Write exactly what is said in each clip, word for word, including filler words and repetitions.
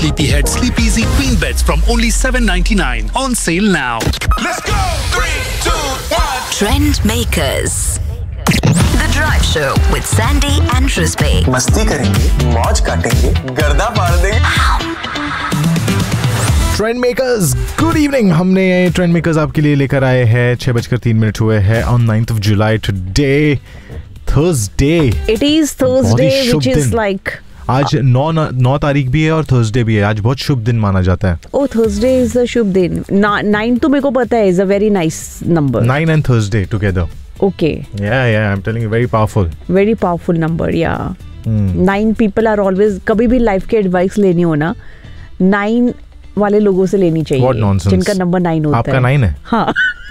Sleepyhead Sleepeasy Queen Beds from only seven ninety-nine. On sale now. Let's go! Three, two, one. Trend Makers. The Drive Show with Sandy and Rizbe. मस्ती करेंगे, मौज काटेंगे, गर्दा फाड़ देंगे। Trend makers, good evening. हमने trend makers आपके लिए लेकर आए हैं। छह बजकर तीन मिनट हुए हैं on ninth of July today, Thursday. It is Thursday which is like आज नौ नौ तारीख भी है और थर्सडे भी है। आज बहुत शुभ दिन माना जाता है। ओ थर्सडे इज अ शुभ दिन। नाइन तो मेरे को पता है is a very nice number. Nine and Thursday together. Okay या या I am telling you, very powerful. Very powerful number. या नाइन पीपल आर ऑलवेज, कभी भी लाइफ की एडवाइस लेनी हो ना, नाइन वाले लोगों से लेनी चाहिए जिनका नंबर नाइन होता है। आपका नाइन है? हाँ।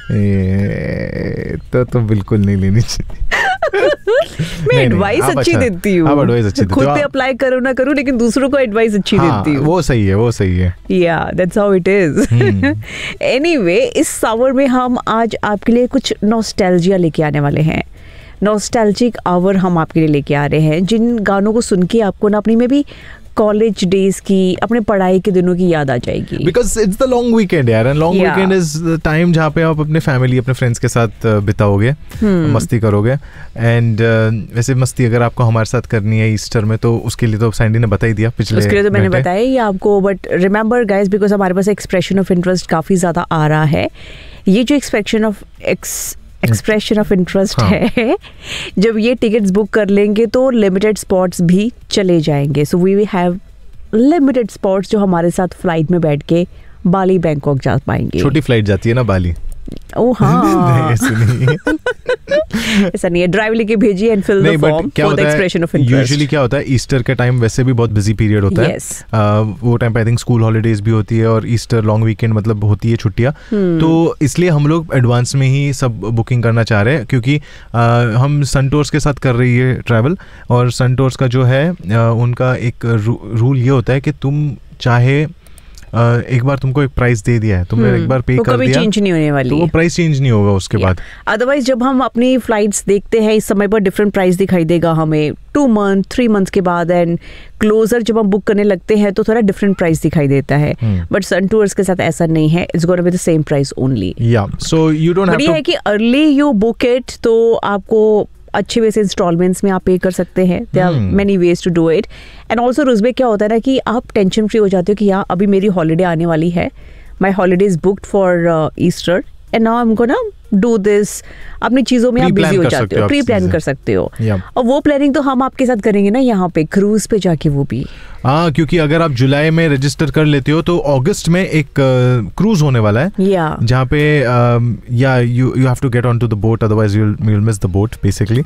ए, तो तो बिल्कुल नहीं लेनी चाहिए। मैं एडवाइस अच्छी अच्छा, देती हूँ। आप एडवाइस अच्छी देती खुद हो। पे अप्लाई करो ना करूँ, लेकिन दूसरों को एडवाइस अच्छी हाँ, देती हूँ। वो सही है, वो सही है। या that's how it is. Anyway, इस सावर में हम आज आपके लिए कुछ नॉस्टैल्जिया लेके आने वाले हैं। नॉस्टैल्जिक आवर हम आपके लिए लेके आ रहे हैं, जिन गानों को सुन के आपको ना अपनी में भी कॉलेज डेज की, अपने पढ़ाई के दिनों की याद आ जाएगी। Because it's the long weekend यार, and long weekend is the time जहाँ पे आप अपने फैमिली, अपने फ्रेंड्स के साथ बिताओगे, hmm. मस्ती करोगे। एंड uh, वैसे मस्ती अगर आपको हमारे साथ करनी है ईस्टर में, तो उसके लिए तो सैंडी ने बता ही दिया पिछले उसके लिए तो मैंने बताया ही आपको। बट रिमेंबर गाइज, बिकॉज हमारे पास एक्सप्रेशन ऑफ इंटरेस्ट काफ़ी ज़्यादा आ रहा है। ये जो expression of ex expression of interest है, जब ये टिकट्स बुक कर लेंगे तो लिमिटेड स्पॉट्स भी चले जाएंगे। So we will have limited spots जो हमारे साथ फ्लाइट में बैठ के बाली बैंकॉक जा पाएंगे। छोटी फ्लाइट जाती है ना बाली। ओ हाँ। ऐसा नहीं है, ड्राइव लेके भेजिए and fill the form for the expression of interest. Usually क्या होता है, ईस्टर के टाइम वैसे भी बहुत बिजी पीरियड होता है। yes. uh, वो टाइम पे आई थिंक स्कूल हॉलीडेज भी होती है और ईस्टर लॉन्ग वीकेंड मतलब होती है छुट्टियां। hmm. तो इसलिए हम लोग एडवांस में ही सब बुकिंग करना चाह रहे हैं, क्योंकि uh, हम सन टूर्स के साथ कर रही है ट्रैवल। और सन टूर्स का जो है uh, उनका एक रूल ये होता है कि तुम चाहे Uh, एक बार तुमको एक प्राइस दे दिया है, तुमने hmm. एक बार पे कर दिया, चेंज नहीं होने वाली, तो वो प्राइस चेंज नहीं होगा उसके बाद। अदरवाइज जब हम अपनी फ्लाइट्स देखते हैं इस समय पर डिफरेंट प्राइस दिखाई देगा हमें टू मंथ थ्री मंथ्स के बाद, एंड क्लोजर जब हम बुक करने लगते हैं तो थोड़ा डिफरेंट प्राइस दिखाई देता है। बट सन टूर्स के साथ ऐसा नहीं है, it's gonna be the same price only. या so you don't have to, है कि अर्ली यू बुक इट तो आपको अच्छे वे से इंस्टॉलमेंट्स में आप पे कर सकते हैं। There are many ways to do it. And also रुजबे क्या होता है ना कि आप टेंशन फ्री हो जाते हो कि यहाँ अभी मेरी हॉलीडे आने वाली है, माई holiday is booked for Easter and now I am gonna do this. अपनी चीज़ों में आप बिजी हो जाते हो, प्री प्लान कर सकते हो। yeah. और वो प्लानिंग तो हम आपके साथ करेंगे ना यहाँ पे क्रूज पे जाके, वो भी हाँ, क्योंकि अगर आप जुलाई में रजिस्टर कर लेते हो तो अगस्त में एक क्रूज uh, होने वाला है। yeah. जहाँ पे या you you have to get on to the boat, otherwise you will miss the boat basically.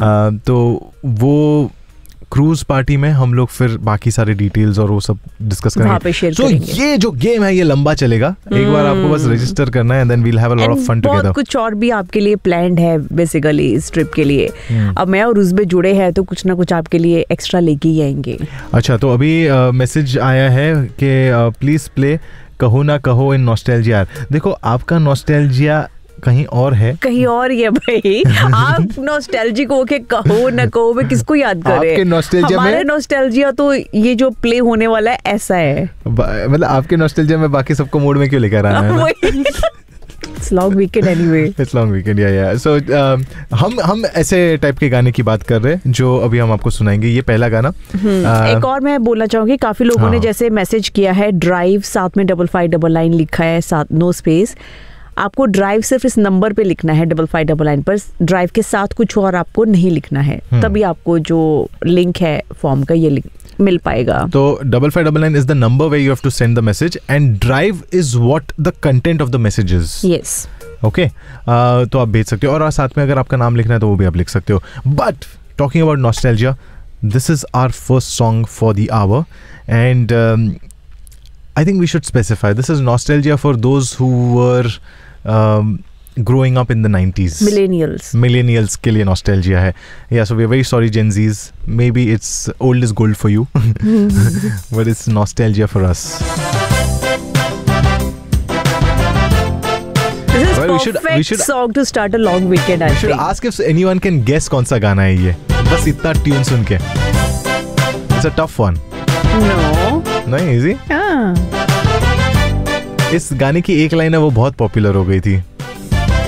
तो वो क्रूज पार्टी में हम लोग फिर बाकी सारे डिटेल्स और वो सब डिस्कस करेंगे। सो so, ये जो गेम है ये लंबा चलेगा। hmm. एक बार आपको बस रजिस्टर करना है, then we'll have a lot of fun together. कुछ और भी आपके लिए प्लान्ड है बेसिकली इस ट्रिप के लिए। hmm. अब मैं और रुजबे जुड़े हैं तो कुछ ना कुछ आपके लिए एक्स्ट्रा लेके ही आएंगे। अच्छा, तो अभी मैसेज uh, आया है कि प्लीज प्ले कहो ना कहो इन नॉस्टैल्जिया। देखो, आपका नॉस्टैल्जिया कहीं और है, कहीं और ही है भाई। आप नॉस्टैल्जिक हो के कहो ना कहो में किसको याद करें? आपके नॉस्टैल्जिया हमारे नॉस्टैल्जिया तो ये जो प्ले होने वाला है ऐसा है, मतलब आपके नॉस्टैल्जिया में बाकी सबको मूड में क्यों लेकर आना है? It's long weekend anyway. It's long weekend, yeah, yeah. So uh, हम हम ऐसे टाइप के गाने की बात कर रहे हैं जो अभी हम आपको सुनाएंगे। ये पहला गाना। uh, एक और मैं बोलना चाहूंगी, काफी लोगों हाँ. ने जैसे मैसेज किया है, ड्राइव साथ में डबल फाइव डबल नाइन लिखा है, साथ नो स्पेस। आपको ड्राइव सिर्फ इस नंबर पे लिखना है डबल फाइव डबल नाइन पर, ड्राइव के साथ कुछ और आपको नहीं लिखना है, तभी आपको जो लिंक है फॉर्म का ये मिल पाएगा। तो double five double nine is the number way you have to send the message and drive is what the content of the messages. Yes, okay, तो आप भेज सकते हो और साथ में अगर आपका नाम लिखना है तो वो भी आप लिख सकते हो। But talking about nostalgia, this is our first song for the our and I think we should specify this is nostalgia for those who were um, growing up in the nineties. Millennials. Millennials के लिए nostalgia है. Yeah, so we're very sorry Gen Zs. Maybe it's old is gold for you, but it's nostalgia for us. This is well, perfect we should, we should, song to start a long weekend. I we should think. ask if anyone can guess कौन सा गाना है ये. बस इतना tune सुन के. It's a tough one. No. नहीं easy. हाँ। इस गाने की एक लाइन है वो बहुत पॉपुलर हो गई थी।